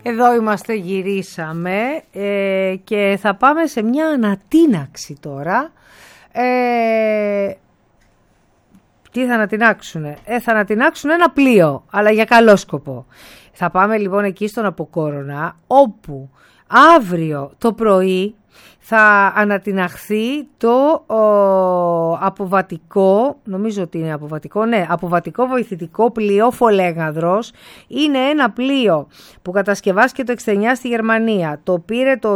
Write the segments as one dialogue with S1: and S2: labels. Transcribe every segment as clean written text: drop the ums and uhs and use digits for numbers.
S1: Εδώ είμαστε, γυρίσαμε και θα πάμε σε μια ανατείναξη τώρα. Τι θα ανατινάξουνε? Θα ανατινάξουν ένα πλοίο, αλλά για καλό σκοπό. Θα πάμε λοιπόν εκεί στον Αποκόρονα, όπου αύριο το πρωί θα ανατιναχθεί το αποβατικό, νομίζω ότι είναι αποβατικό, ναι, αποβατικό βοηθητικό πλοίο Φολέγαδρος. Είναι ένα πλοίο που κατασκευάστηκε το 69 στη Γερμανία. Το πήρε το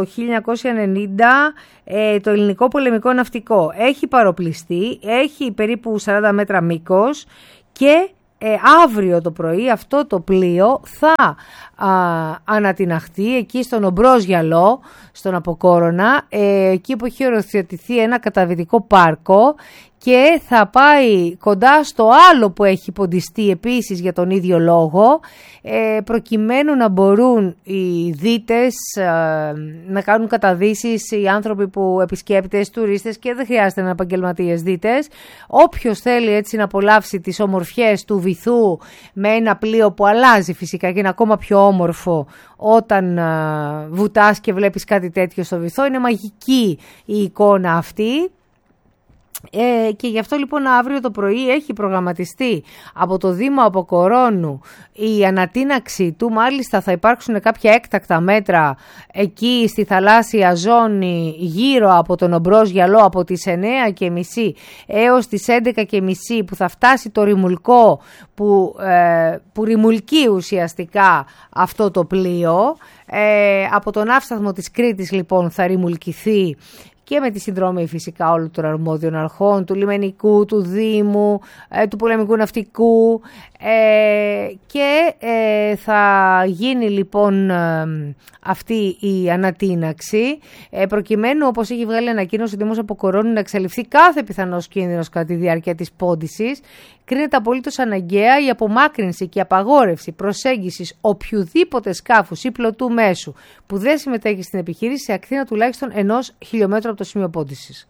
S1: 1990 το ελληνικό πολεμικό ναυτικό. Έχει παροπλιστεί, έχει περίπου 40 μέτρα μήκος και αύριο το πρωί αυτό το πλοίο θα ανατιναχθεί εκεί στον Ομπρός Γιαλό, στον Αποκόρονα, εκεί που έχει οριοθετηθεί ένα καταδυτικό πάρκο, και θα πάει κοντά στο άλλο που έχει ποντιστεί επίσης για τον ίδιο λόγο, προκειμένου να μπορούν οι δίτες να κάνουν καταδύσεις, οι άνθρωποι που επισκέπτες, τουρίστες, και δεν χρειάζεται να είναι επαγγελματίες δίτες. Όποιος θέλει έτσι να απολαύσει τις ομορφιές του βυθού με ένα πλοίο που αλλάζει φυσικά και είναι ακόμα πιο όμορφο όταν βουτάς και βλέπεις κάτι τέτοιο στο βυθό, είναι μαγική η εικόνα αυτή. Και γι' αυτό λοιπόν αύριο το πρωί έχει προγραμματιστεί από το Δήμο Αποκορώνου η ανατείναξη του. Μάλιστα θα υπάρξουν κάποια έκτακτα μέτρα εκεί στη θαλάσσια ζώνη γύρω από τον Ομπρός Γιαλό από τις 9.30 έως τις 11.30, που θα φτάσει το ρημουλκό που ρημουλκεί ουσιαστικά αυτό το πλοίο. Από τον ναύσταθμο της Κρήτης λοιπόν θα ρημουλκηθεί, και με τη συνδρομή φυσικά όλων των αρμόδιων αρχών, του λιμενικού, του Δήμου, του πολεμικού ναυτικού, και θα γίνει λοιπόν αυτή η ανατείναξη, προκειμένου, όπως έχει βγάλει ανακοίνωση ο Δήμος Αποκορώνου, να εξαλειφθεί κάθε πιθανός κίνδυνος κατά τη διάρκεια της πόντισης. Κρίνεται απολύτως αναγκαία η απομάκρυνση και η απαγόρευση προσέγγισης οποιουδήποτε σκάφους ή πλωτού μέσου που δεν συμμετέχει στην επιχείρηση σε ακτίνα τουλάχιστον 1 χιλιόμετρο από το σημείο πόντισης.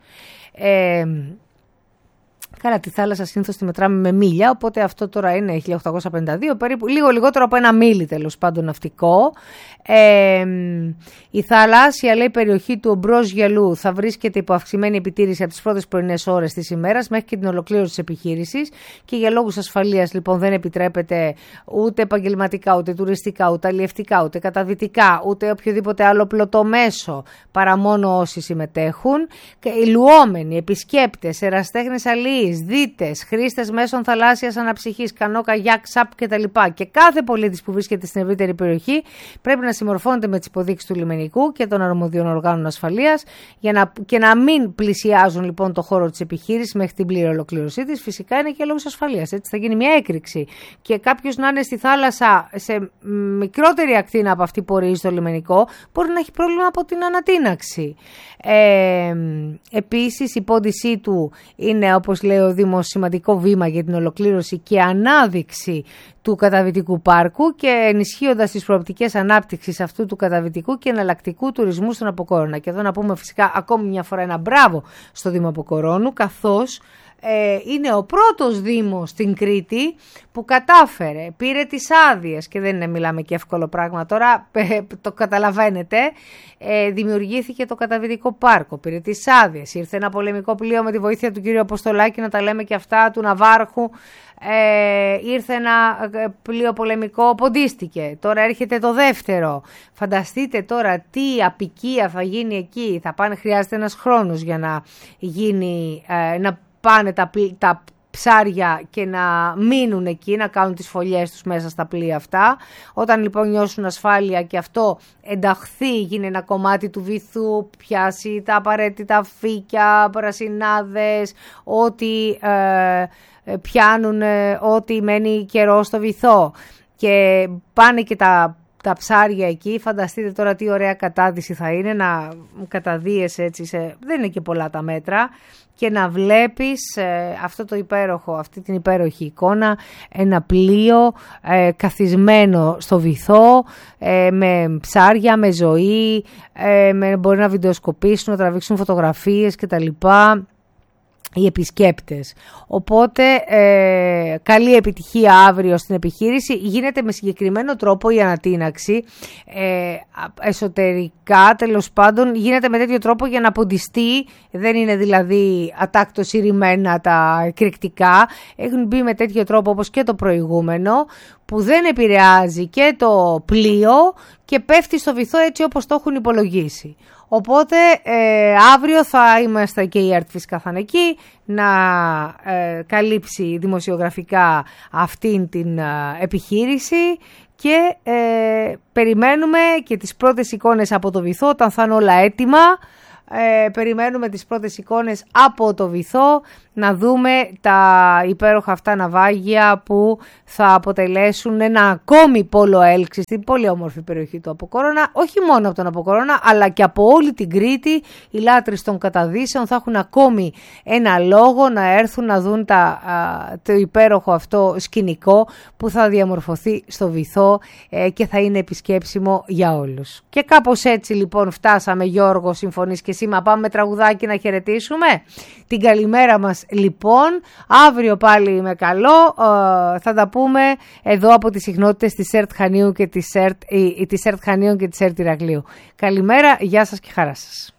S1: Καλά, τη θάλασσα συνήθως τη μετράμε με μίλια, οπότε αυτό τώρα είναι 1852, περίπου λίγο λιγότερο από ένα μίλι τέλος πάντων ναυτικό. Η θαλάσσια, λέει, περιοχή του Ομπρός Γιαλού θα βρίσκεται υπό αυξημένη επιτήρηση από τις πρώτες πρωινές ώρες της ημέρας μέχρι και την ολοκλήρωση της επιχείρησης, και για λόγους ασφαλείας λοιπόν δεν επιτρέπεται ούτε επαγγελματικά, ούτε τουριστικά, ούτε αλλιευτικά, ούτε καταδυτικά, ούτε οποιοδήποτε άλλο πλωτό μέσο, παρά μόνο όσοι συμμετέχουν. Οι λουόμενοι, επισκέπτες, εραστέχνες αλληλείς, δίτες, χρήστες μέσων θαλάσσιας αναψυχής, κανό, καγιάκ, σαπ κτλ. Και κάθε πολίτης που βρίσκεται στην ευρύτερη περιοχή πρέπει να συμμορφώνεται με τις υποδείξεις του λιμενικού και των αρμοδίων οργάνων ασφαλείας και να μην πλησιάζουν λοιπόν το χώρο της επιχείρησης μέχρι την πλήρη ολοκλήρωσή της. Φυσικά είναι και λόγους ασφαλείας. Έτσι θα γίνει μια έκρηξη και κάποιος να είναι στη θάλασσα σε μικρότερη ακτίνα από αυτή που ορίζει το λιμενικό μπορεί να έχει πρόβλημα από την ανατείναξη. Επίσης η πόντισή του είναι, όπως λέει ο Δήμος, σημαντικό βήμα για την ολοκλήρωση και ανάδειξη του καταδυτικού πάρκου και ενισχύοντας τις προοπτικές ανάπτυξης αυτού του καταδυτικού και εναλλακτικού τουρισμού στον Αποκόρονα. Και εδώ να πούμε φυσικά ακόμη μια φορά ένα μπράβο στο Δήμο Αποκορώνου, καθώς είναι ο πρώτος Δήμος στην Κρήτη που κατάφερε, πήρε τις άδειες, και δεν είναι, μιλάμε και εύκολο πράγμα τώρα, το καταλαβαίνετε, δημιουργήθηκε το καταδυτικό πάρκο, πήρε τις άδειες, ήρθε ένα πολεμικό πλοίο με τη βοήθεια του κύριου Αποστολάκη, να τα λέμε και αυτά, του Ναβάρχου, ήρθε ένα πλοίο πολεμικό, ποντίστηκε, τώρα έρχεται το δεύτερο. Φανταστείτε τώρα τι απικία θα γίνει εκεί, χρειάζεται ένας χρόνος για να γίνει, να πάνε τα ψάρια και να μείνουν εκεί, να κάνουν τις φωλιές τους μέσα στα πλοία αυτά. Όταν λοιπόν νιώσουν ασφάλεια και αυτό ενταχθεί, γίνει ένα κομμάτι του βυθού, πιάσει τα απαραίτητα φύκια, πρασινάδες, ό,τι πιάνουν, ό,τι μένει καιρό στο βυθό, και πάνε και τα ψάρια εκεί. Φανταστείτε τώρα τι ωραία κατάδυση θα είναι να καταδύεσαι έτσι, δεν είναι και πολλά τα μέτρα, και να βλέπεις αυτή την υπέροχη εικόνα, ένα πλοίο καθισμένο στο βυθό, με ψάρια, με ζωή, μπορεί να βιντεοσκοπήσουν, να τραβήξουν φωτογραφίες κτλ. οι επισκέπτες. Οπότε καλή επιτυχία αύριο στην επιχείρηση. Γίνεται με συγκεκριμένο τρόπο η ανατείναξη, εσωτερικά τέλος πάντων γίνεται με τέτοιο τρόπο για να ποντιστεί, δεν είναι δηλαδή ατάκτως ηρημένα τα εκρηκτικά, έχουν μπει με τέτοιο τρόπο όπως και το προηγούμενο, που δεν επηρεάζει και το πλοίο και πέφτει στο βυθό έτσι όπως το έχουν υπολογίσει. Οπότε αύριο θα είμαστε και η ΕΡΤ φυσικά θα είναι εκεί να καλύψει δημοσιογραφικά αυτήν την επιχείρηση και περιμένουμε και τις πρώτες εικόνες από το βυθό όταν θα είναι όλα έτοιμα. Περιμένουμε τις πρώτες εικόνες από το βυθό να δούμε τα υπέροχα αυτά ναυάγια που θα αποτελέσουν ένα ακόμη πόλο έλξης στην πολύ όμορφη περιοχή του Αποκόρονα, όχι μόνο από τον Αποκόρονα αλλά και από όλη την Κρήτη. Οι λάτρεις των καταδύσεων θα έχουν ακόμη ένα λόγο να έρθουν να δουν το υπέροχο αυτό σκηνικό που θα διαμορφωθεί στο βυθό και θα είναι επισκέψιμο για όλους. Και κάπως έτσι λοιπόν φτάσαμε, Γιώργο, συμφωνείς και εσύ, πάμε με τραγουδάκι να χαιρετήσουμε την καλημέρα μας. Λοιπόν, αύριο πάλι με καλό θα τα πούμε εδώ από τις συχνότητες της ΕΡΤ Χανίων και της ΕΡΤ Ηρακλείου. Καλημέρα, γεια σας και χαρά σας.